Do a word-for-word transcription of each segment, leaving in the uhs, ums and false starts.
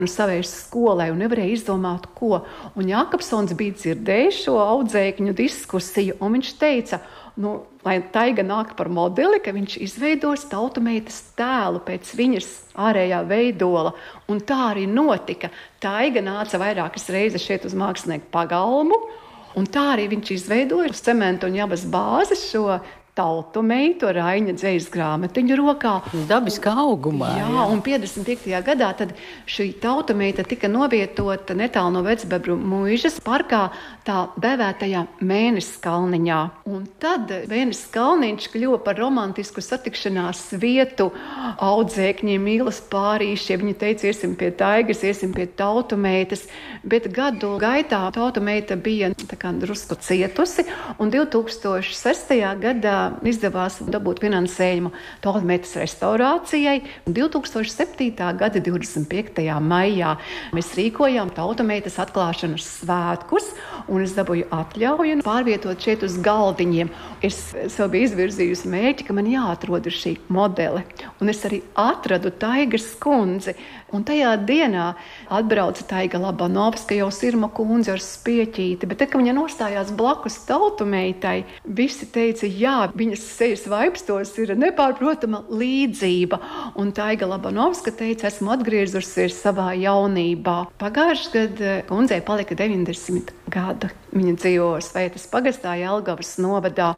savējis skolai un nevarēja izdomāt, ko. Un Jākapsons bija dzirdējis šo audzēkņu diskusiju, un viņš teica, nu, lai Taiga nāk par modeli, ka viņš izveidos Tautumeitas tēlu pēc viņas ārējā veidola. Un tā arī notika. Taiga nāca vairākas reizes šeit uz mākslinieku pagalmu, un tā arī viņš izveidoja uz cementa un jabas bāzes šo Tautumeitu ar Aiņa dzejas grāmatiņu rokā. Dabiskā augumā. Jā, jā, un piecdesmit piektajā gadā tad šī Tautumeita tika novietota netālu no Vecbebru muižas parkā, tā dēvētajā Mēnesis kalniņā. Un tad Mēnesis kalniņš kļuva par romantisku satikšanās vietu audzēkņiem, mīlas pārīšiem. Viņi teica, iesim pie Taigas, iesim pie Tautumeitas, bet gadu gaitā Tautumeita bija tā kā drusku cietusi, un divtūkstoš sestajā gadā izdevās dabūt finansējumu Tautumeitas restaurācijai. divtūkstoš septītā gada divdesmit piektajā maijā mēs rīkojām Tautumeitas atklāšanas svētkus, un es dabūju atļauju pārvietot šeit uz galdiņiem. Es sev biju izvirzījusi mērķi, ka man jāatrod šī modele, un es arī atradu Taigas kundzi. Un tajā dienā atbrauca Taiga Labanovska, jau Sirma kundze ar spieķīti, bet tad, kad viņa nostājās blakus Tautumeitai, visi teica, jā, viņas sejas vaipstos ir nepārprotama līdzība. Un Taiga Labanovska teica, esmu atgriezusies savā jaunībā. Pagājušajā gadā kundzei palika deviņdesmit gadu. Viņa dzīvo Svētas pagastā Jelgavas novadā.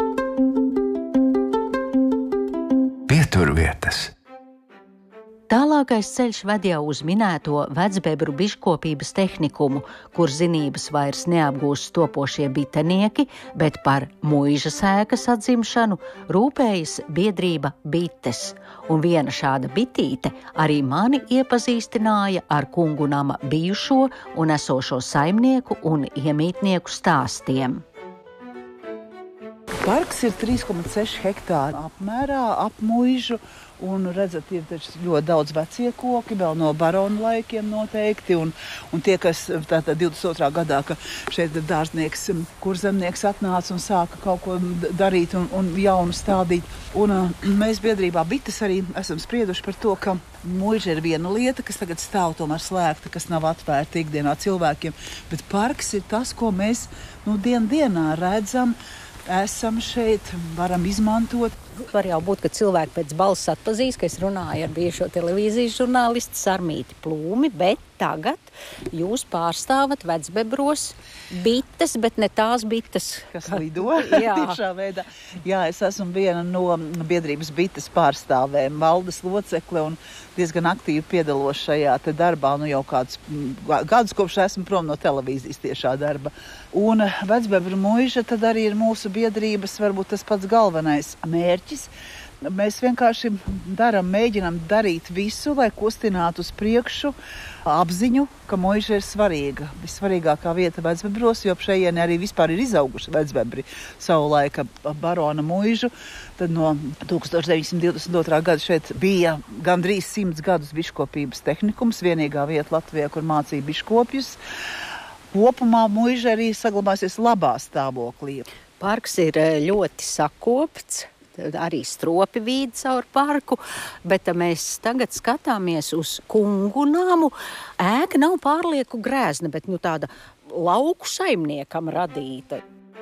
Pieturvietas. Tālākais ceļš ved jau uz minēto Vecbebru biškopības tehnikumu, kur zinības vairs neapgūst topošie bitenieki, bet par muižas ēkas atzimšanu rūpējas biedrība Bites. Un viena šāda bitīte arī mani iepazīstināja ar kungu nama bijušo un esošo saimnieku un iemītnieku stāstiem. Parks ir trīs komats seši hektāri apmērā, ap muižu, un redzat, ir taču ļoti daudz vecie koki, vēl no baronu laikiem noteikti, un, un tie, kas tātad divdesmit otrā gadā, ka šeit dārznieks, kurzemnieks atnāca un sāka kaut ko darīt un, un jaunu stādīt. Un mēs biedrībā Bites arī esam sprieduši par to, ka muiža ir viena lieta, kas tagad stāv tomēr slēgta, kas nav atvērta ikdienā cilvēkiem, bet parks ir tas, ko mēs nu, dien dienā redzam, esam šeit, varam izmantot. Var jau būt, ka cilvēki pēc balss atpazīs, ka es runāju ar bijušo televīzijas žurnālistu Sarmīti Plūmi, bet tagad jūs pārstāvat Vecbebros bites, bet ne tās bites, kas lido tiešā veidā. Jā, es esmu viena no biedrības Bites pārstāvēm, valdes locekle, un diezgan aktīvi piedalos šajā te darbā, nu jau kādus gadus kopš esmu prom no televīzijas tiešā darba. Un Vecbebru muiža tad arī ir mūsu biedrības, varbūt tas pats galvenais mērķis. Mēs vienkārši daram, mēģinam darīt visu, lai kustinātu uz priekšu apziņu, ka muiža ir svarīga. Vissvarīgākā vieta Vecbebros, jo šejieni arī vispār ir izauguši Vecbebri savu laika barona muižu. Tad no tūkstoš deviņsimt divdesmit otrā gada šeit bija gandrīz simts gadus biškopības tehnikums, vienīgā vieta Latvijā, kur mācīja biškopjus. Kopumā muiža arī saglabāsies labā stāvoklī. Parks ir ļoti sakopts. Arī stropi vīd caur parku, bet mēs tagad skatāmies uz kungu namu. Ēka nav pārlieku grēzna, bet nu, tāda lauku saimniekam radīta.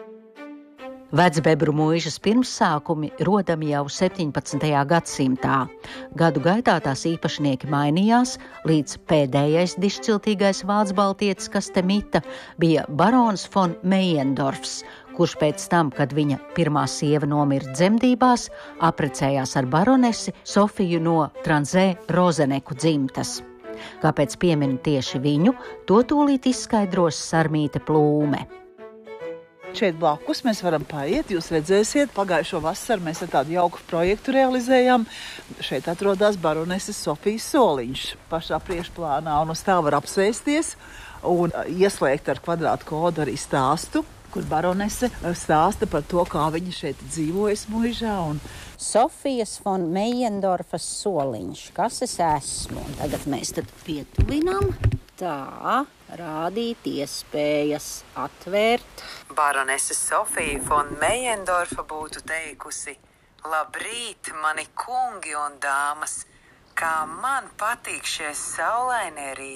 Vecbebru muižas pirmsākumi rodami jau septiņpadsmitajā gadsimtā. Gadu gaitā tās īpašnieki mainījās, līdz pēdējais dišciltīgais vācbaltietis, kas te mita, bija barons von Meiendorfs, kurš pēc tam, kad viņa pirmā sieva nomira dzemdībās, apprecējās ar baronesi Sofiju no Tranzē Rozeneku dzimtas. Kāpēc pieminu tieši viņu, to tūlīt izskaidros Sarmīte Plūme. Šeit blakus mēs varam paiet, jūs redzēsiet, pagājušo vasaru mēs ar tādu jauku projektu realizējām. Šeit atrodas baroneses Sofijas soliņš pašā priekšplānā, un uz tā var apsēsties un ieslēgt ar kvadrātu kodu arī stāstu, kur baronese stāsta par to, kā viņa šeit dzīvojas muižā. Un Sofijas von Meiendorfas soliņš, kas es esmu. Un tagad mēs tad pietuvinām. Tā, rādīt iespējas atvērt. Baronese Sofija von Meiendorfa būtu teikusi: labrīt, mani kungi un dāmas! kā man patīk šie saulainie rīti.